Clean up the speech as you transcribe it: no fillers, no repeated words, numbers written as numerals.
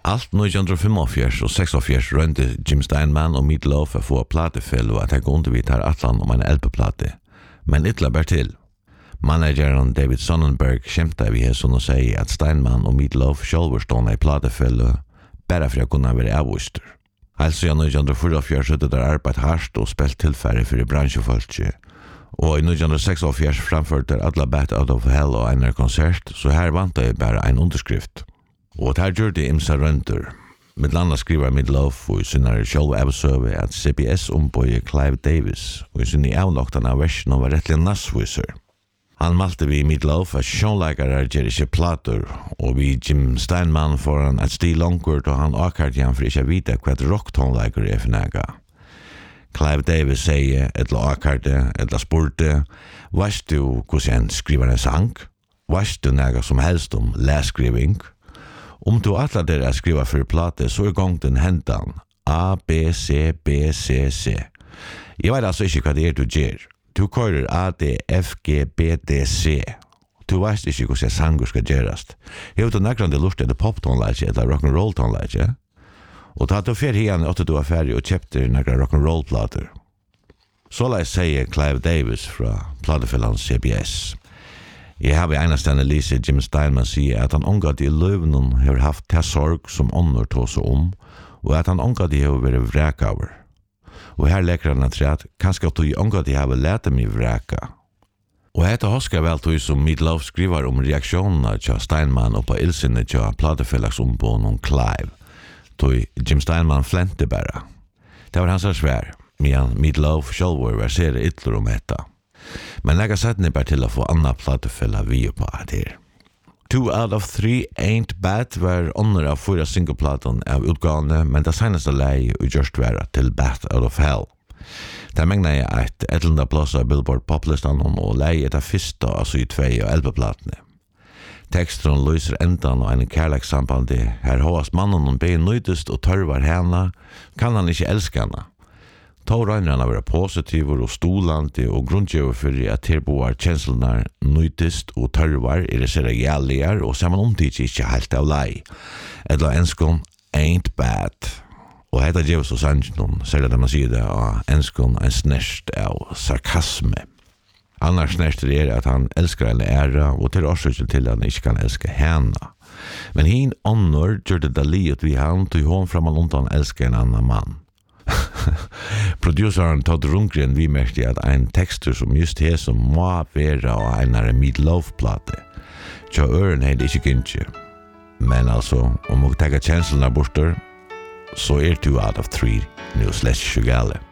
Allt 1945 og 46 rønte Jim Steinman og Meat Loaf å få platefello at jeg kunne vi tar atlan om en LP-plate, men ytla bær til. Manageren David Sonnenberg kjemta vi hesson og sier at Steinman og Meat Loaf sjálfur stående i platefello bare for å kunne være avvuster. Altså i 1944 hadde der arbeid hardt og spilt tilfære for bransjefolket, og i 1946 framførte alla Bat Out of Hell og en konsert, så her vant jeg bare en underskrift. Og her gjør det imsa rønter. Med landa skriver Meat Loaf og i sinne sjálv avsøve at CBS ombøye Clive Davis, og i sinne avnoktene av versen var rettelig nassviser. Han malte vi Meat Loaf at sjånleikere gjør ikke plater, og vi Jim Steinman foran et stil langkort, og han akkurat igjen for ikke å vite hva rocktonleikere for nega. Clive Davis sier, etla akkurat, etla spurte, veist du hvordan jeg skriver en sang? Veist du nega som helst om læskriving? Om du atler dere skriver for plate, så gang den hendan A, B, C, B, C, C. Jeg vet altså ikke hva det du gjør. Du kører A, D, F, G, B, D, C. Du veist ikke hvordan sanger skal gjørast. Jeg vet nekrande lurt etter pop-tonleitje eller rock'n'roll-tonleitje. Og da du fer igjen åtte du var ferdig og kjøpte nekra rock'n'roll-plater. Så la jeg sier Clive Davis fra platefellans CBS. Jeg har i enastende lise Jim Steinman sier at han omgatt i løvnen har haft til sorg som ånder tog seg om, og at han omgatt i har vært vrekaver. Og her leker han at kanskje at du omgatt i har lete meg vreka. Og etter husker vel tog som Meat Loaf skriver om reaksjonene til Steinman og på ilsinne til platefellagsomboen om Clive. Tog Jim Steinman flente bare. Det var hans svær, men Meat Loaf selv verserer ytler om dette. Men jeg har sett ned bare til å få andre platefella vi på her. 2 out of 3 Ain't Bad var under av 4 singleplaten av utgavene, men det seneste leie utgjørst være til Bat Out of Hell. Der megner jeg et etlende plass av Billboard poplistan og leie etter første av 2 og 11-platene. Teksten løser endan og en kærlekssamband her håas mannen be nøydest og tørvar henne, kan han ikke elske henne. Tå røyner han å være positiver og stolande og grunngjøver for at tilboar kjenslene nøydest og tørvar ser gjelligar og ser man omtidig ikke helt av lei. Edla enskon Ain't Bad. Og hetta gjevs og sannsjonen, særlig at man sier det av enskon en snerst av sarkasme. Annars snerster at han elskar en æra og til årsøkkel til at han ikke kan elske henne. Men hin ånder gjør det da liet vi han til hånd fram og undan elsker en annan mann. Produceren Todd Rundgren vi merkte at en tekster som just he som må være av en Meat Loaf-plate. Tja øren hei det ikke gynnskje. Men altså, om du tenker kjenslene borter, så 2 out of 3 nu slett 20.